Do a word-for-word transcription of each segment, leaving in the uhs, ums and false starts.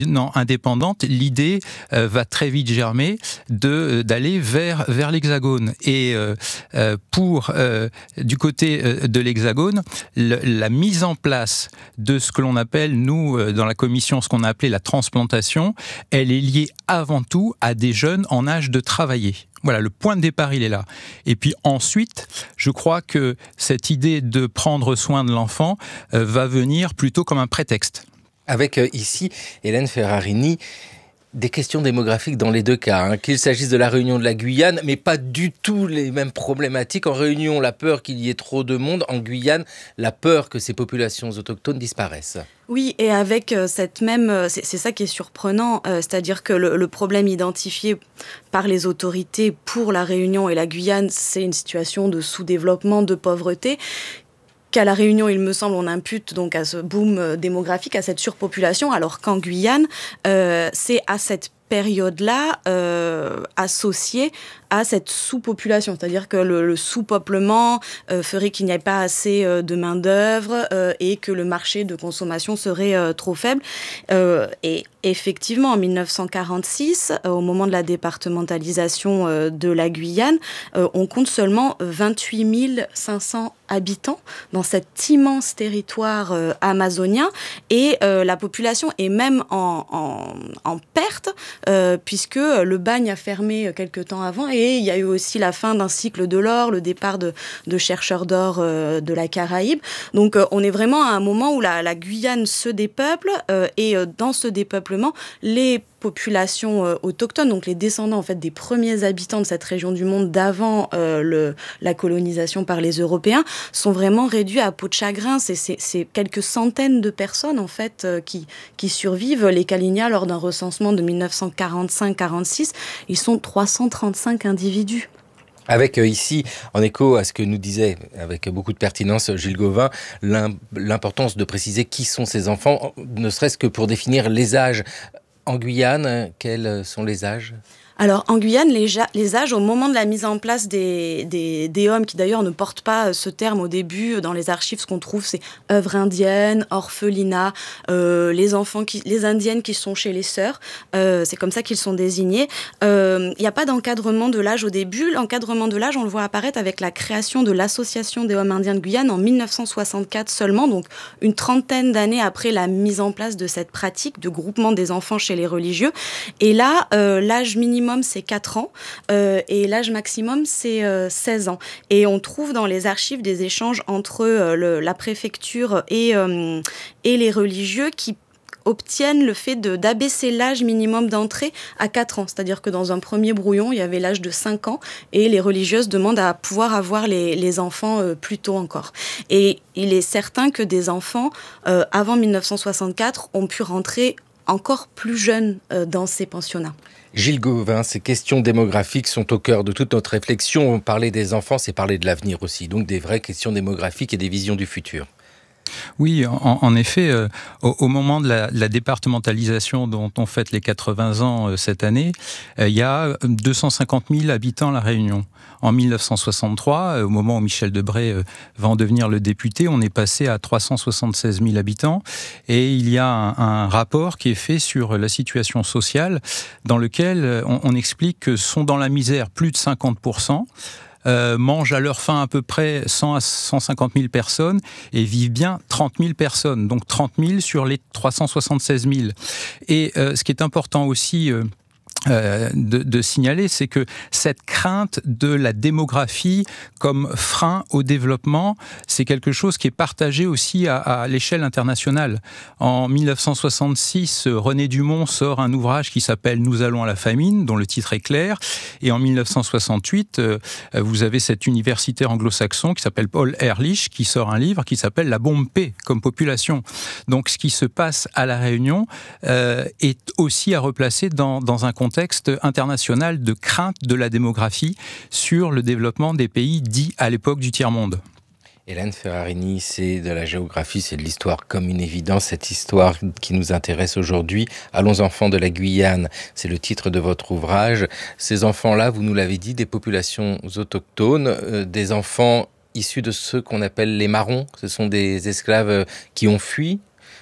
non indépendante, l'idée euh, va très vite germer de, d'aller vers, vers l'Hexagone. Et euh, euh, pour, euh, du côté euh, de l'Hexagone, le, la mise en place de ce que l'on appelle, nous, euh, dans la commission, ce qu'on a appelé la transplantation, elle est liée avant tout à des jeunes en âge de travailler. Voilà, le point de départ, il est là. Et puis ensuite, je crois que cette idée de prendre soin de l'enfant euh, va venir plutôt comme un prétexte. Avec euh, ici, Hélène Ferrarini, des questions démographiques dans les deux cas, hein, qu'il s'agisse de la Réunion, de la Guyane, mais pas du tout les mêmes problématiques. En Réunion, la peur qu'il y ait trop de monde. En Guyane, la peur que ces populations autochtones disparaissent. Oui, et avec cette même... C'est, c'est ça qui est surprenant, euh, c'est-à-dire que le, le problème identifié par les autorités pour la Réunion et la Guyane, c'est une situation de sous-développement, de pauvreté, qu'à La Réunion, il me semble, on impute donc à ce boom démographique, à cette surpopulation, alors qu'en Guyane, euh, c'est à cette période-là euh, associée à cette sous-population. C'est-à-dire que le, le sous-peuplement euh, ferait qu'il n'y ait pas assez euh, de main-d'œuvre euh, et que le marché de consommation serait euh, trop faible. Euh, et effectivement, en dix-neuf cent quarante-six, euh, au moment de la départementalisation euh, de la Guyane, euh, on compte seulement vingt-huit mille cinq cents habitants dans cet immense territoire euh, amazonien. Et euh, la population est même en, en, en perte, euh, puisque le bagne a fermé quelques temps avant. Et il y a eu aussi la fin d'un cycle de l'or, le départ de, de chercheurs d'or euh, de la Caraïbe. Donc euh, on est vraiment à un moment où la, la Guyane se dépeuple euh, et euh, dans ce dépeuplement, les populations euh, autochtones, donc les descendants en fait des premiers habitants de cette région du monde d'avant euh, le, la colonisation par les Européens, sont vraiment réduits à peau de chagrin. C'est, c'est, c'est quelques centaines de personnes en fait euh, qui, qui survivent. Les Kalinia, lors d'un recensement de dix-neuf cent quarante-cinq quarante-six, ils sont trois cent trente-cinq individus. Avec euh, ici, en écho à ce que nous disait avec beaucoup de pertinence Gilles Gauvin, l'importance de préciser qui sont ces enfants, ne serait-ce que pour définir les âges. En Guyane, quels sont les âges ? Alors, en Guyane, les, ja- les âges, au moment de la mise en place des, des, des hommes, qui d'ailleurs ne portent pas ce terme au début, dans les archives, ce qu'on trouve, c'est œuvres indiennes, orphelinat, euh, les enfants, qui, les indiennes qui sont chez les sœurs, euh, c'est comme ça qu'ils sont désignés. Il euh, n'y a pas d'encadrement de l'âge au début. L'encadrement de l'âge, on le voit apparaître avec la création de l'Association des hommes indiens de Guyane en dix-neuf cent soixante-quatre seulement, donc une trentaine d'années après la mise en place de cette pratique de groupement des enfants chez les religieux. Et là, euh, l'âge minimum, c'est quatre ans euh, et l'âge maximum, c'est euh, seize ans. Et on trouve dans les archives des échanges entre euh, le, la préfecture et, euh, et les religieux qui obtiennent le fait de, d'abaisser l'âge minimum d'entrée à quatre ans. C'est-à-dire que dans un premier brouillon, il y avait l'âge de cinq ans et les religieuses demandent à pouvoir avoir les, les enfants euh, plus tôt encore. Et il est certain que des enfants, euh, avant dix-neuf cent soixante-quatre, ont pu rentrer encore plus jeunes euh, dans ces pensionnats. Gilles Gauvin, ces questions démographiques sont au cœur de toute notre réflexion. Parler des enfants, c'est parler de l'avenir aussi, donc des vraies questions démographiques et des visions du futur. Oui, en, en effet, euh, au, au moment de la, de la départementalisation dont on fête les quatre-vingts ans euh, cette année, euh, il y a deux cent cinquante mille habitants à La Réunion. En dix-neuf cent soixante-trois, euh, au moment où Michel Debré euh, va en devenir le député, on est passé à trois cent soixante-seize mille habitants. Et il y a un, un rapport qui est fait sur la situation sociale dans lequel on, on explique que sont dans la misère plus de cinquante pour cent. Euh, mangent à leur faim à peu près cent à cent cinquante mille personnes et vivent bien trente mille personnes, donc trente mille sur les trois cent soixante-seize mille. Et euh, ce qui est important aussi euh, Euh, de, de signaler, c'est que cette crainte de la démographie comme frein au développement, c'est quelque chose qui est partagé aussi à, à l'échelle internationale. En dix-neuf cent soixante-six, René Dumont sort un ouvrage qui s'appelle « Nous allons à la famine », dont le titre est clair. Et en dix-neuf cent soixante-huit, euh, vous avez cet universitaire anglo-saxon qui s'appelle Paul Ehrlich, qui sort un livre qui s'appelle « La bombe P comme population ». Donc ce qui se passe à La Réunion euh, est aussi à replacer dans, dans un contexte contexte international de crainte de la démographie sur le développement des pays dits à l'époque du tiers-monde. Hélène Ferrarini, c'est de la géographie, c'est de l'histoire comme une évidence, cette histoire qui nous intéresse aujourd'hui. Allons enfants de la Guyane, c'est le titre de votre ouvrage. Ces enfants-là, vous nous l'avez dit, des populations autochtones, euh, des enfants issus de ceux qu'on appelle les marrons, ce sont des esclaves qui ont fui.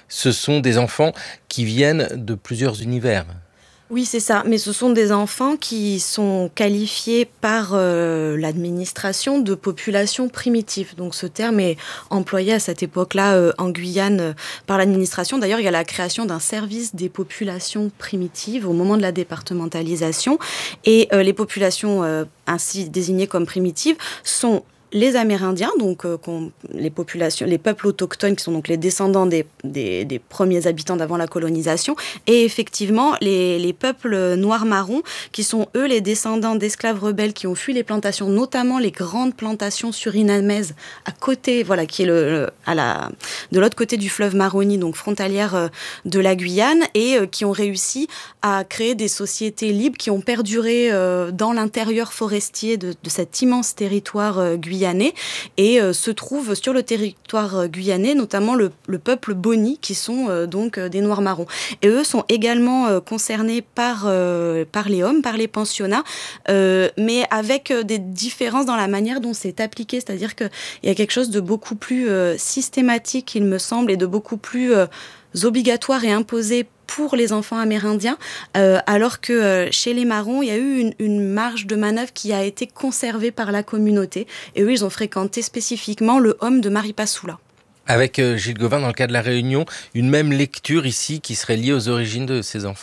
ce sont des enfants qui viennent de plusieurs univers. Oui, c'est ça. Mais ce sont des enfants qui sont qualifiés par euh, l'administration de population primitive. Donc ce terme est employé à cette époque-là euh, en Guyane euh, par l'administration. D'ailleurs, il y a la création d'un service des populations primitives au moment de la départementalisation. Et euh, les populations euh, ainsi désignées comme primitives sont les Amérindiens, donc euh, les populations, les peuples autochtones qui sont donc les descendants des, des, des premiers habitants d'avant la colonisation, et effectivement les, les peuples noirs-marrons qui sont eux les descendants d'esclaves rebelles qui ont fui les plantations, notamment les grandes plantations surinamaises à côté, voilà, qui est le, le, à la, de l'autre côté du fleuve Maroni, donc frontalière euh, de la Guyane, et euh, qui ont réussi à créer des sociétés libres qui ont perduré euh, dans l'intérieur forestier de, de cet immense territoire euh, guyanais. Et euh, se trouve sur le territoire euh, guyanais, notamment le, le peuple Boni, qui sont euh, donc euh, des Noirs marrons. Et eux sont également euh, concernés par, euh, par les hommes, par les pensionnats, euh, mais avec euh, des différences dans la manière dont c'est appliqué. C'est-à-dire qu'il y a quelque chose de beaucoup plus euh, systématique, il me semble, et de beaucoup plus euh, obligatoire et imposé pour les enfants amérindiens, euh, alors que euh, chez les marrons, il y a eu une, une marge de manœuvre qui a été conservée par la communauté. Et eux, ils ont fréquenté spécifiquement le Home de Maripasoula. Avec euh, Gilles Gauvin, dans le cas de la Réunion, une même lecture ici qui serait liée aux origines de ces enfants ?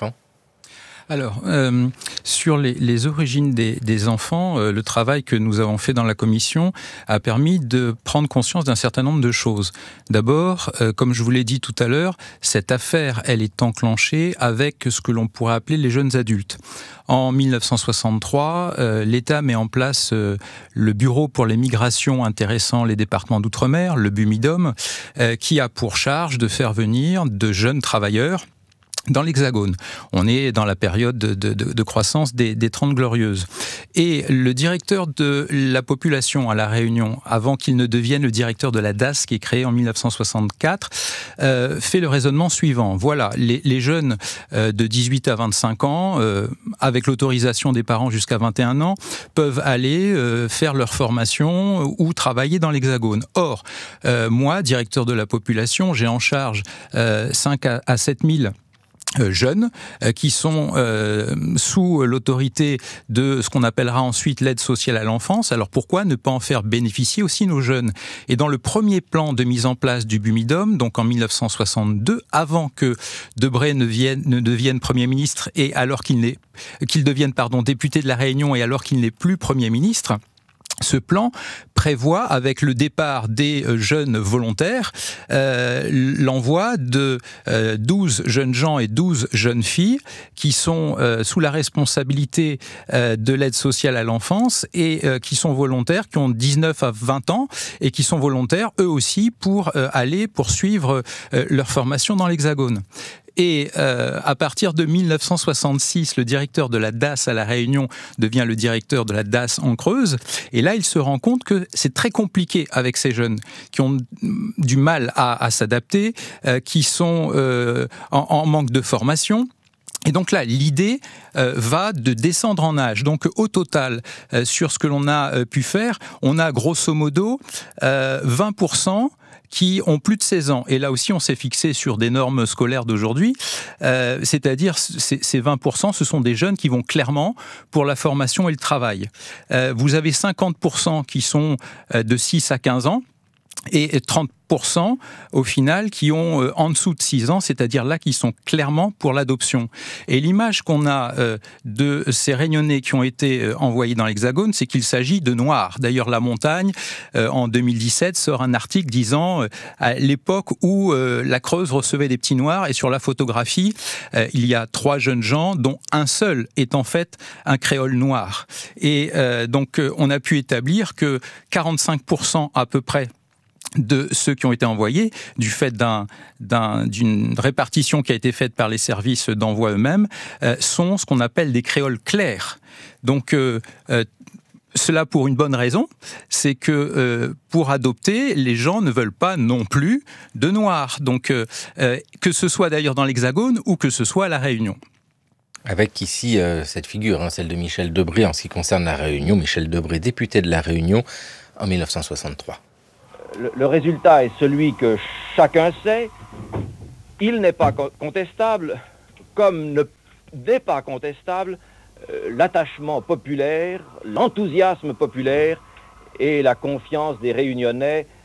Alors, euh, sur les, les origines des, des enfants, euh, le travail que nous avons fait dans la commission a permis de prendre conscience d'un certain nombre de choses. D'abord, euh, comme je vous l'ai dit tout à l'heure, cette affaire, elle est enclenchée avec ce que l'on pourrait appeler les jeunes adultes. En mille neuf cent soixante-trois, euh, l'État met en place euh, le Bureau pour les migrations intéressant les départements d'outre-mer, le BUMIDOM, euh, qui a pour charge de faire venir de jeunes travailleurs dans l'Hexagone. On est dans la période de, de, de croissance des, des Trente Glorieuses. Et le directeur de la population à La Réunion, avant qu'il ne devienne le directeur de la D A S, qui est créé en mille neuf cent soixante-quatre, euh, fait le raisonnement suivant. Voilà, les, les jeunes euh, de dix-huit à vingt-cinq ans, euh, avec l'autorisation des parents jusqu'à vingt et un ans, peuvent aller euh, faire leur formation ou travailler dans l'Hexagone. Or, euh, moi, directeur de la population, j'ai en charge euh, cinq à sept mille Euh, jeunes euh, qui sont euh, sous l'autorité de ce qu'on appellera ensuite l'aide sociale à l'enfance. Alors pourquoi ne pas en faire bénéficier aussi nos jeunes ? Et dans le premier plan de mise en place du BUMIDOM, donc en mille neuf cent soixante-deux, avant que Debré ne, vienne, ne devienne Premier ministre et alors qu'il n'est, qu'il devienne pardon, député de la Réunion et alors qu'il n'est plus Premier ministre, ce plan prévoit, avec le départ des jeunes volontaires, euh, l'envoi de euh, douze jeunes gens et douze jeunes filles qui sont euh, sous la responsabilité euh, de l'aide sociale à l'enfance et euh, qui sont volontaires, qui ont dix-neuf à vingt ans et qui sont volontaires eux aussi pour euh, aller poursuivre euh, leur formation dans l'Hexagone. Et euh, à partir de mille neuf cent soixante-six, le directeur de la D A S à La Réunion devient le directeur de la D A S en Creuse. Et là, il se rend compte que c'est très compliqué avec ces jeunes qui ont du mal à, à s'adapter, euh, qui sont euh, en, en manque de formation. Et donc là, l'idée euh, va de descendre en âge. Donc au total, euh, sur ce que l'on a euh, pu faire, on a grosso modo euh, vingt pour cent qui ont plus de seize ans. Et là aussi, on s'est fixé sur des normes scolaires d'aujourd'hui. Euh, c'est-à-dire, ces, ces vingt pour cent, ce sont des jeunes qui vont clairement pour la formation et le travail. Euh, vous avez cinquante pour cent qui sont euh, de six à quinze ans. Et trente pour cent au final qui ont euh, en dessous de six ans, c'est-à-dire là qui sont clairement pour l'adoption. Et l'image qu'on a euh, de ces Réunionnais qui ont été euh, envoyés dans l'Hexagone, c'est qu'il s'agit de Noirs. D'ailleurs, La Montagne, euh, en deux mille dix-sept, sort un article disant euh, à l'époque où euh, la Creuse recevait des petits Noirs, et sur la photographie, euh, il y a trois jeunes gens, dont un seul est en fait un créole noir. Et euh, donc, euh, on a pu établir que quarante-cinq pour cent à peu près de ceux qui ont été envoyés, du fait d'un, d'un, d'une répartition qui a été faite par les services d'envoi eux-mêmes, euh, sont ce qu'on appelle des créoles clairs. Donc, euh, euh, cela pour une bonne raison, c'est que euh, pour adopter, les gens ne veulent pas non plus de noirs. Donc, euh, euh, que ce soit d'ailleurs dans l'Hexagone ou que ce soit à La Réunion. Avec ici euh, cette figure, hein, celle de Michel Debré en ce qui concerne La Réunion. Michel Debré, député de La Réunion en mille neuf cent soixante-trois. Le, le résultat est celui que chacun sait. il n'est pas contestable, comme ne n'est pas contestable euh, l'attachement populaire, l'enthousiasme populaire et la confiance des Réunionnais